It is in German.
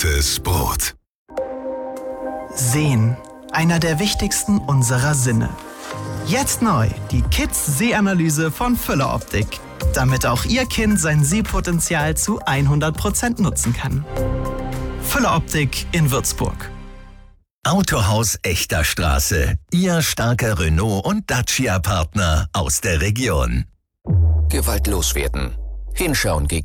Gutes Brot. Sehen, einer der wichtigsten unserer Sinne. Jetzt neu, die Kids-Sehanalyse von Füller Optik, damit auch Ihr Kind sein Sehpotenzial zu 100% nutzen kann. Füller Optik in Würzburg. Autohaus Echter Straße, Ihr starker Renault- und Dacia-Partner aus der Region. Gewaltlos werden. Hinschauen gegen